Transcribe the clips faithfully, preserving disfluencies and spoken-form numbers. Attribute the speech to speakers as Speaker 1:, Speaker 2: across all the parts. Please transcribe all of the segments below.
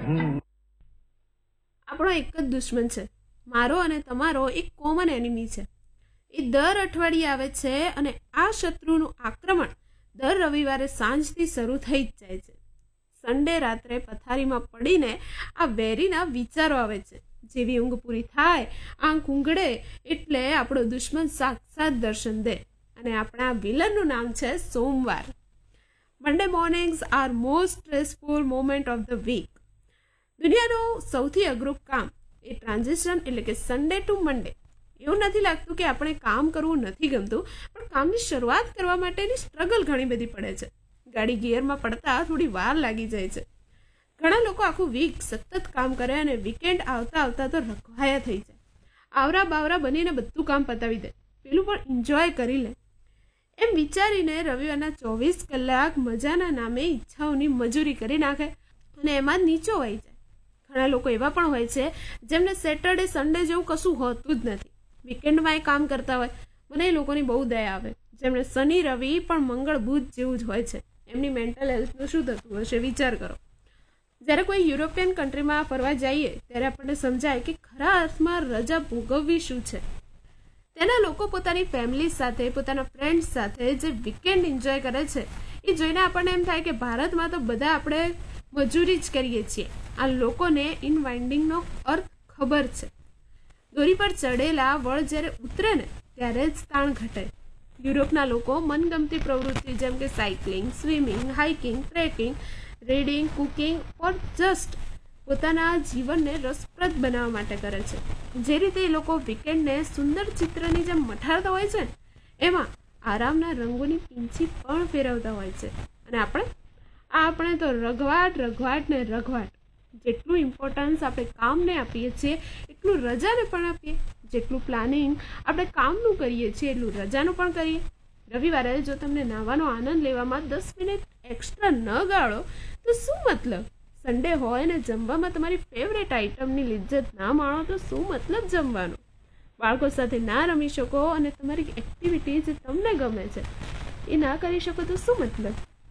Speaker 1: આપણો એક જ દુશ્મન છે, મારો અને તમારો એક કોમન એનિમી છે. એ દર અઠવાડિયે આવે છે અને આ શત્રુનું આક્રમણ દર રવિવારે સાંજથી શરૂ થઈ જ જાય છે. સન્ડે રાત્રે પથારીમાં પડીને આ વેરીના વિચારો આવે છે. જેવી ઊંઘ પૂરી થાય, આંખ ઊંઘડે એટલે આપણો દુશ્મન સાક્ષાત દર્શન દે, અને આપણા વિલનનું નામ છે સોમવાર. મંડે મોર્નિંગ્સ R most stressful moment of the week. દુનિયાનું સૌથી અઘરું કામ એ ટ્રાન્ઝિશન એટલે કે સન્ડે ટુ મંડે. એવું નથી લાગતું કે આપણે કામ કરવું નથી ગમતું, પણ કામની શરૂઆત કરવા માટેની સ્ટ્રગલ ઘણી બધી પડે છે. ગાડી ગિયરમાં પડતા થોડી વાર લાગી જાય છે. ઘણા લોકો આખું વીક સતત કામ કરે અને વીકેન્ડ આવતા આવતા તો રખવાયા થઈ જાય. આવરા બાવરા બનીને બધું કામ પતાવી દે, પેલું પણ એન્જોય કરી લે. એમ વિચારીને રવિવારના ચોવીસ કલાક મજાના નામે ઈચ્છાઓની મજૂરી કરી નાખે અને એમાં જ નીચો વાઈ જાય. ઘણા લોકો એવા પણ હોય છે જેમને સેટરડે સન્ડે જેવું કશું હોતું જ નથી, વીકેન્ડમાં એ કામ કરતા હોય. મને એ લોકોની બહુ દયા આવે, જેમણે શનિ રવિ પણ મંગળ બુધ જેવું જ હોય છે. એમની મેન્ટલ હેલ્થનું શું થતું હશે વિચાર કરો. જ્યારે કોઈ યુરોપિયન કન્ટ્રીમાં ફરવા જઈએ ત્યારે આપણને સમજાય કે ખરા અર્થમાં રજા ભોગવવી શું છે. તેના લોકો પોતાની ફેમિલી સાથે, પોતાના ફ્રેન્ડ્સ સાથે જે વીકેન્ડ એન્જોય કરે છે એ જોઈને આપણને એમ થાય કે ભારતમાં તો બધા આપણે મજૂરી જ કરીએ છીએ. આ લોકોને ઇનવાઇન્ડિંગનો અર્થ ખબર છે. દોરી પર ચડેલા વળ જ્યારે ઉતરે ને ત્યારે જ તાણ ઘટે. યુરોપના લોકો મનગમતી પ્રવૃત્તિ જેમ કે cycling, swimming, hiking, tracking, reading, cooking ઓર જસ્ટ પોતાના જીવનને રસપ્રદ બનાવવા માટે કરે છે. જે રીતે એ લોકો વીકેન્ડને સુંદર ચિત્રની જેમ મઠારતા હોય છે, એમાં આરામના રંગોની પીંછી પણ ફેરવતા હોય છે. અને આપણે આપણે તો રઘવાટ રઘવાટ ને રઘવાટ. જેટલું ઇમ્પોર્ટન્સ આપણે કામને આપીએ છીએ એટલું રજાને પણ આપીએ. જેટલું પ્લાનિંગ આપણે કામનું કરીએ છીએ એટલું રજાનું પણ કરીએ. રવિવારે જો તમને નાહવાનો આનંદ લેવામાં દસ મિનિટ એક્સ્ટ્રા ન ગાળો તો શું મતલબ? સન્ડે હોય ને જમવામાં તમારી ફેવરેટ આઇટમની લિજ્જત ના માણો તો શું મતલબ જમવાનો? બાળકો સાથે ના રમી શકો અને તમારી એક્ટિવિટી જે તમને ગમે છે એ ના કરી શકો તો શું મતલબ?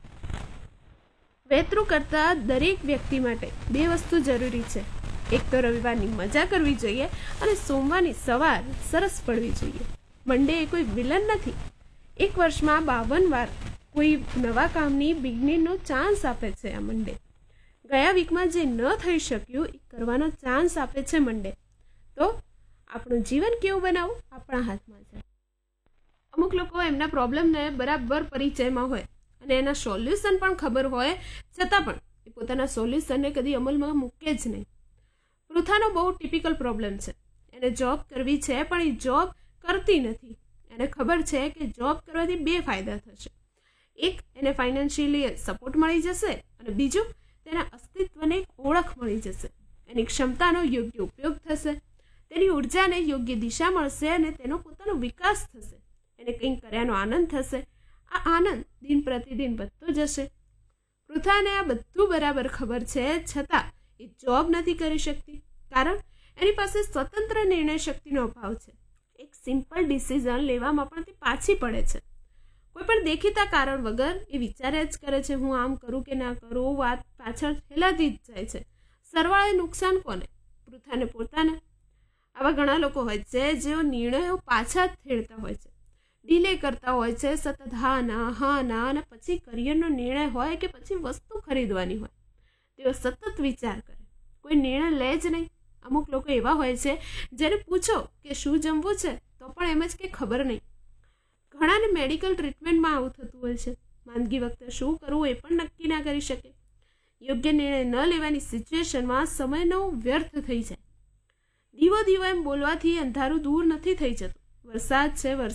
Speaker 1: વેતરું કરતા દરેક વ્યક્તિ માટે બે વસ્તુ જરૂરી છે. એક તો રવિવારની મજા કરવી જોઈએ અને સોમવારની સવાર સરસ પડવી જોઈએ. મંડે એ કોઈ વિલન નથી. એક વર્ષમાં બાવન વાર કોઈ નવા કામની બિગનિંગનો ચાન્સ આપે છે આ મંડે. ગયા વીકમાં જે ન થઈ શક્યું એ કરવાનો ચાન્સ આપે છે મંડે. તો આપણું જીવન કેવું બનાવવું આપણા હાથમાં છે. અમુક લોકો એમના પ્રોબ્લેમને બરાબર પરિચયમાં હોય અને એના સોલ્યુશન પણ ખબર હોય છતાં પણ એ પોતાના સોલ્યુશનને કદી અમલમાં મૂકે જ નહીં. પૃથાનો બહુ ટિપિકલ પ્રોબ્લેમ છે. એને જોબ કરવી છે પણ એ જોબ કરતી નથી. એને ખબર છે કે જોબ કરવાથી બે ફાયદા થશે. એક, એને ફાઇનાન્શિયલી સપોર્ટ મળી જશે અને બીજું, તેના અસ્તિત્વને એક ઓળખ મળી જશે. એની ક્ષમતાનો યોગ્ય ઉપયોગ થશે, તેની ઉર્જાને યોગ્ય દિશા મળશે અને તેનો પોતાનો વિકાસ થશે. એને કંઈક કર્યાનો આનંદ થશે. આ આનંદ દિન પ્રતિદિન વધતો જશે. પૃથાને આ બધું બરાબર ખબર છે છતાં એ જોબ નથી કરી શકતી, કારણ એની પાસે સ્વતંત્ર નિર્ણય શક્તિનો અભાવ છે. એક સિમ્પલ ડિસિઝન લેવામાં પણ તે પાછી પડે છે. કોઈ પણ દેખીતા કારણ વગર એ વિચાર્યા જ કરે છે હું આમ કરું કે ના કરું. વાત પાછળ ફેલાતી જ જાય છે. સરવાળે નુકસાન કોને? પૃથાને પોતાને. આવા ઘણા લોકો હોય છે જેઓ નિર્ણયો પાછા જ થેડતા હોય છે, ડીલે કરતા હોય છે, સતત હા ના હા ના, અને પછી કરિયરનો નિર્ણય હોય કે પછી વસ્તુ ખરીદવાની હોય, તેઓ સતત વિચાર કરે, કોઈ નિર્ણય લે જ નહીં. અમુક લોકો એવા હોય છે જેને પૂછો કે શું જમવું છે તો પણ એમ જ કે ખબર નહીં. ઘણાને મેડિકલ ટ્રીટમેન્ટમાં આવું થતું હોય છે. માંદગી વખતે શું કરવું એ પણ નક્કી ના કરી શકે. યોગ્ય નિર્ણય ન લેવાની સિચ્યુએશનમાં સમયનો વ્યર્થ થઈ જાય. દીવો દીવો એમ બોલવાથી અંધારું દૂર નથી થઈ જતું. વરસાદ છે